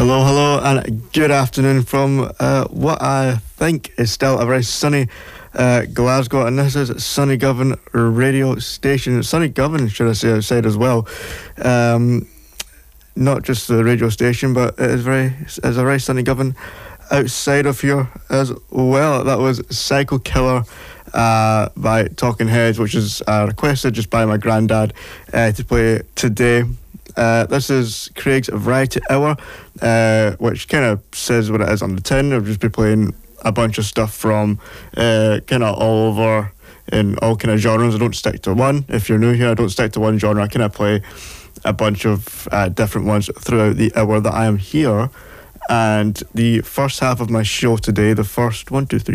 Hello, hello, and good afternoon from what I think is still a very sunny Glasgow, and this is Sunny Govan radio station. Sunny Govan, should I say, outside as well. Not just the radio station, but it's a very sunny Govan outside of here as well. That was Psycho Killer by Talking Heads, which is requested just by my granddad to play today. This is Craig's Variety Hour, which kind of says what it is on the tin. I'll just be playing a bunch of stuff from kind of all over in all kind of genres. I don't stick to one. If you're new here, I don't stick to one genre. I kind of play a bunch of different ones throughout the hour that I am here. And the first half of my show today, the first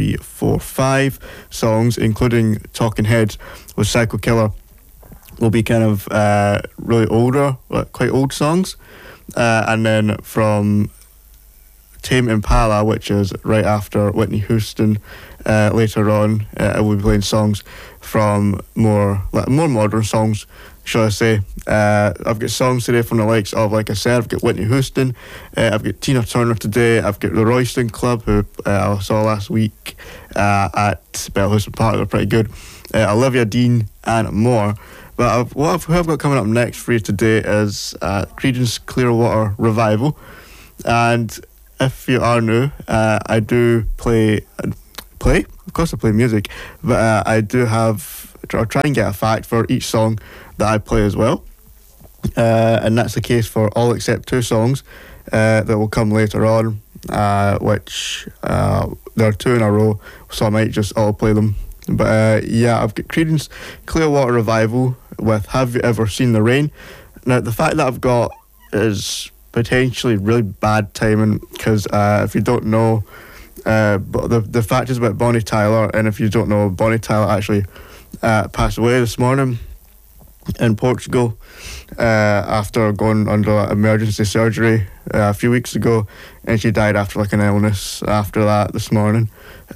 5 songs, including Talking Heads with Psycho Killer, will be kind of really older, quite old songs. And then from Tame Impala, which is right after Whitney Houston, later on, I will be playing songs from more modern songs, shall I say. I've got songs today from the likes of, like I said, I've got Whitney Houston, I've got Tina Turner today, I've got the Royston Club, who I saw last week at Bellhouston Park. They're pretty good. Olivia Dean and more. But who I've got coming up next for you today is Creedence Clearwater Revival. And if you are new, I do play. Of course I play music, but I do I'll try and get a fact for each song that I play as well. And that's the case for all except 2 songs that will come later on, which there are 2 in a row, so I might just all play them. But yeah, I've got Creedence Clearwater Revival with Have You Ever Seen the Rain. Now, the fact that I've got is potentially really bad timing, because if you don't know, but the fact is about Bonnie Tyler, and if you don't know, Bonnie Tyler actually passed away this morning in Portugal after going under emergency surgery a few weeks ago, and she died after an illness after that this morning.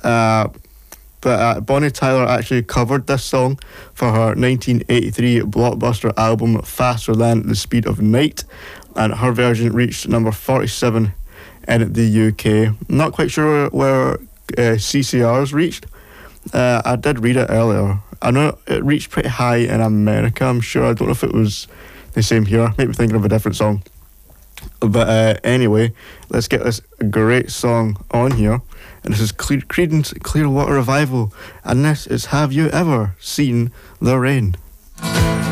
But Bonnie Tyler actually covered this song for her 1983 blockbuster album Faster Than the Speed of Night, and her version reached number 47 in the UK. I'm not quite sure where CCR's reached. I did read it earlier. I know it reached pretty high in America, I'm sure. I don't know if it was the same here. Maybe thinking of a different song. But anyway, let's get this great song on here. And this is Creedence Clearwater Revival. And this is Have You Ever Seen the Rain?